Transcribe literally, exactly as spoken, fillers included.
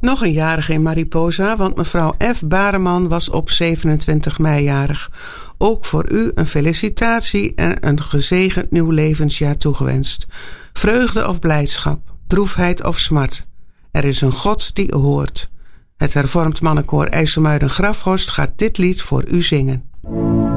Nog een jarige in Mariposa, want mevrouw F. Bareman was op zevenentwintig mei jarig. Ook voor u een felicitatie en een gezegend nieuw levensjaar toegewenst. Vreugde of blijdschap, droefheid of smart. Er is een God die hoort. Het hervormd mannenkoor IJsselmuiden Grafhorst gaat dit lied voor u zingen.